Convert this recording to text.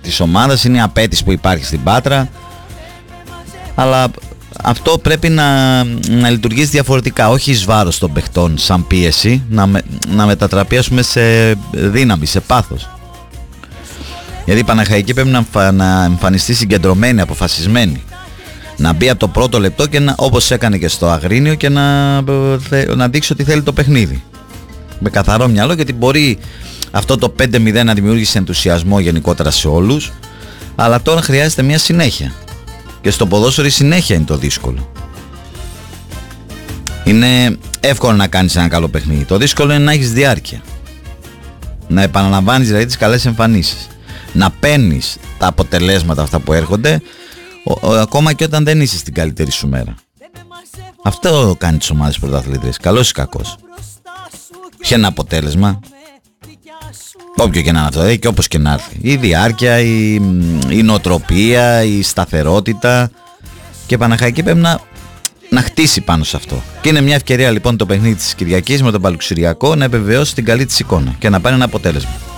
της ομάδας, είναι η απέτηση που υπάρχει στην Πάτρα, αλλά αυτό πρέπει να λειτουργήσει διαφορετικά, όχι εις βάρος των παιχτών σαν πίεση, να μετατραπεί ας πούμε σε δύναμη, σε πάθος. Γιατί η Παναχαϊκή πρέπει να εμφανιστεί συγκεντρωμένη, αποφασισμένη, να μπει από το πρώτο λεπτό και όπως έκανε και στο Αγρίνιο, και να δείξει ότι θέλει το παιχνίδι με καθαρό μυαλό, γιατί μπορεί αυτό το 5-0 να δημιούργησε ενθουσιασμό γενικότερα σε όλους, αλλά τώρα χρειάζεται μια συνέχεια, και στο ποδόσφαιρο η συνέχεια είναι το δύσκολο. Είναι εύκολο να κάνεις ένα καλό παιχνίδι, το δύσκολο είναι να έχεις διάρκεια, να επαναλαμβάνεις δηλαδή τις καλές εμφανίσεις, να παίρνεις τα αποτελέσματα αυτά που έρχονται ακόμα και όταν δεν είσαι στην καλύτερη σου μέρα. Αυτό κάνει τις ομάδες πρωταθλήτριες, καλός ή κακός. Είχε ένα αποτέλεσμα, όποιο και να είναι αυτό, και όπως και να έρθει, η διάρκεια, η νοοτροπία, η σταθερότητα, και η Παναχαϊκή πρέπει να χτίσει πάνω σε αυτό. Και είναι μια ευκαιρία λοιπόν το παιχνίδι της Κυριακής με τον Παλουξηριακό να επιβεβαιώσει την καλή της εικόνα και να πάρει ένα αποτέλεσμα.